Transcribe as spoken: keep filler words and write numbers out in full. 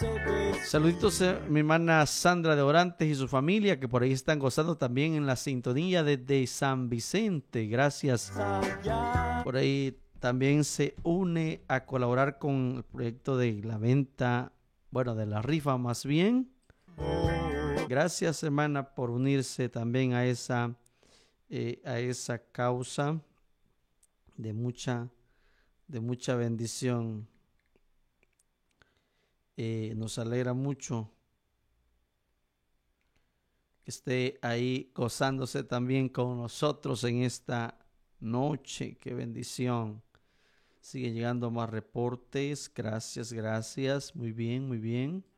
Saluditos a mi hermana Sandra de Orantes y su familia, que por ahí están gozando también en la sintonía desde San Vicente. Gracias. Por ahí también se une a colaborar con el proyecto de la venta, bueno, de la rifa más bien. Gracias, hermana, por unirse también a esa, eh, a esa causa de mucha, de mucha bendición. Eh, nos alegra mucho que esté ahí gozándose también con nosotros en esta noche. Qué bendición. Siguen llegando más reportes. Gracias, gracias. Muy bien, muy bien.